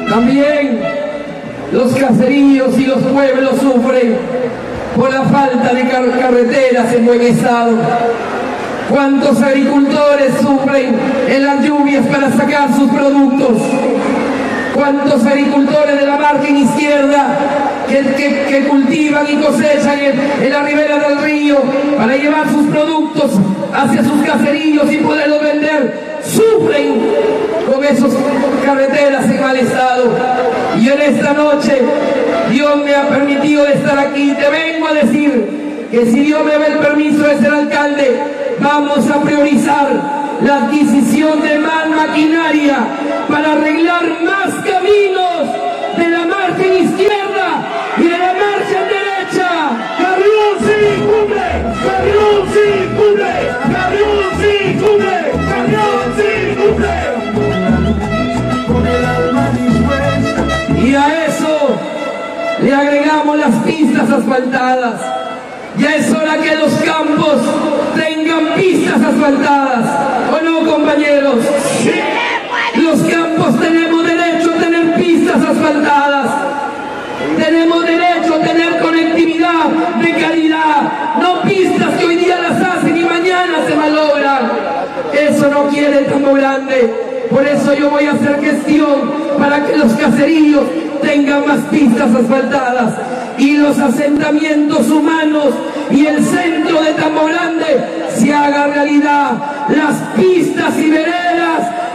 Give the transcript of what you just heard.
También los caseríos y los pueblos sufren por la falta de carreteras en buen estado. ¿Cuántos agricultores sufren en las lluvias para sacar sus productos? ¿Cuántos agricultores de la margen izquierda que cultivan y cosechan en la ribera del río para llevar sus productos hacia sus caseríos y poderlos vender, sufren con esas carreteras en mal estado? Y en esta noche Dios me ha permitido estar aquí. Te vengo a decir que si Dios me da el permiso de ser alcalde, vamos a priorizar la adquisición de más maquinaria para arreglar más caminos de la margen izquierda y de la margen derecha. Carrión sí cumple, Carrión sí cumple, Carrión sí cumple, Carrión sí cumple. Con el alma dispuesta. Y a eso le agregamos las pistas asfaltadas. Ya es hora que los campos tengan pistas asfaltadas, ¿o no, compañeros? Sí. Los campos tenemos derecho a tener pistas asfaltadas. Tenemos derecho a tener conectividad de calidad, no pistas que hoy día las hacen y mañana se malogran. Eso no quiere Tambo Grande. Por eso yo voy a hacer gestión para que los caseríos tengan más pistas asfaltadas y los asentamientos humanos y el centro de Tambo Grande se haga realidad. Las pistas y veredas